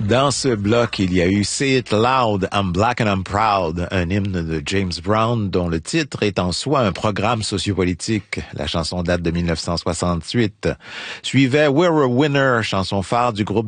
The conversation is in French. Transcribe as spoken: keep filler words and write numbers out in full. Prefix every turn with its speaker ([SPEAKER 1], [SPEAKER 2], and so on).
[SPEAKER 1] Dans ce bloc, il y a eu Say It Loud, I'm Black and I'm Proud, un hymne de James Brown dont le titre est en soi un programme sociopolitique. La chanson date de mille neuf cent soixante-huit. Suivait We're a Winner, chanson phare du groupe